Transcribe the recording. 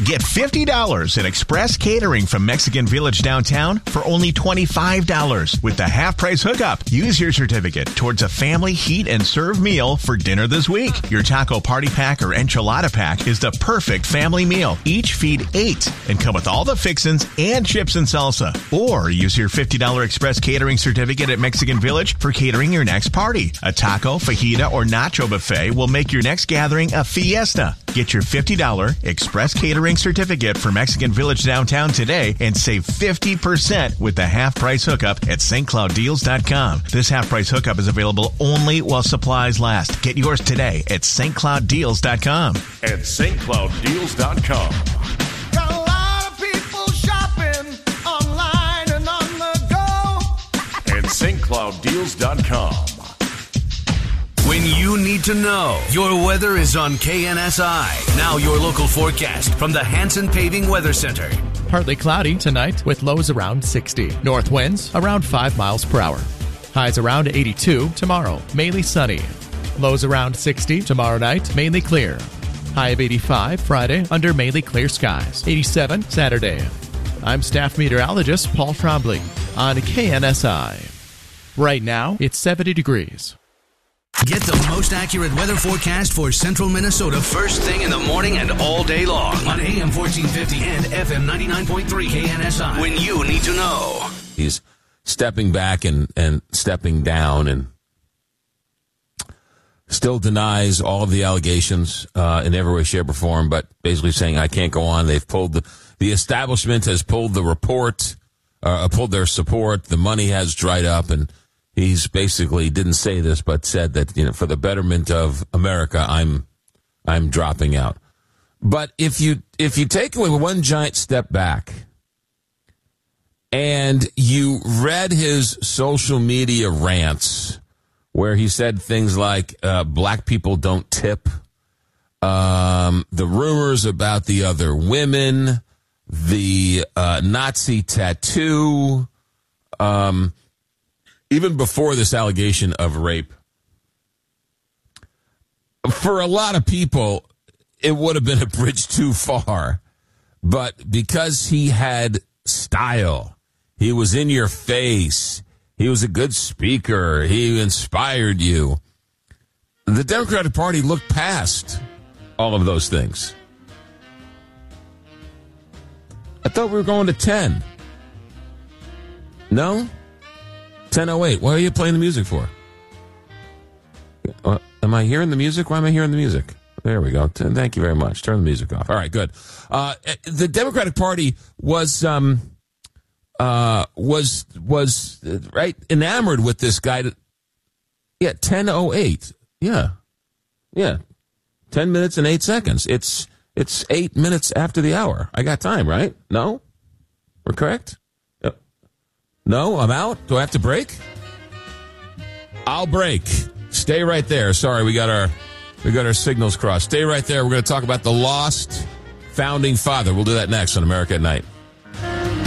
Get $50 at Express Catering from Mexican Village downtown for only $25 with the half-price hookup. Use your certificate towards a family heat and serve meal for dinner this week. Your taco party pack or enchilada pack is the perfect family meal. Each feed 8 and come with all the fixins and chips and salsa. Or use your $50 Express Catering certificate at Mexican Village for catering your next party. A taco, fajita, or nacho buffet will make your next gathering a fiesta. Get your $50 Express Catering certificate for Mexican Village downtown today and save 50% with the half-price hookup at stclouddeals.com. This half-price hookup is available only while supplies last. Get yours today at stclouddeals.com. At stclouddeals.com. Got a lot of people shopping online and on the go. At stclouddeals.com. When you need to know, your weather is on KNSI. Now your local forecast from the Hanson Paving Weather Center. Partly cloudy tonight with lows around 60. North winds around 5 miles per hour. Highs around 82 tomorrow, mainly sunny. Lows around 60 tomorrow night, mainly clear. High of 85 Friday under mainly clear skies. 87 Saturday. I'm staff meteorologist Paul Trombley on KNSI. Right now, it's 70 degrees. Get the most accurate weather forecast for central Minnesota first thing in the morning and all day long on AM 1450 and FM 99.3 KNSI. When you need to know. He's stepping back and stepping down and still denies all of the allegations in every way, shape, or form, but basically saying, I can't go on. They've pulled the establishment has pulled the report, pulled their support. The money has dried up, and he's basically didn't say this, but said that, for the betterment of America, I'm dropping out. But if you take away one giant step back and you read his social media rants where he said things like black people don't tip, the rumors about the other women, the Nazi tattoo, even before this allegation of rape, for a lot of people, it would have been a bridge too far. But because he had style, he was in your face, he was a good speaker, he inspired you, the Democratic Party looked past all of those things. I thought we were going to 10. No? 10:08. What are you playing the music for? Am I hearing the music? Why am I hearing the music? There we go. Thank you very much. Turn the music off. All right, good. The Democratic Party was right enamored with this guy. 10:08. Yeah. 10 minutes and 8 seconds. It's 8 minutes after the hour. I got time, right? No? We're correct? No, I'm out. Do I have to break? I'll break. Stay right there. Sorry, we got our signals crossed. Stay right there. We're going to talk about the lost founding father. We'll do that next on America at Night.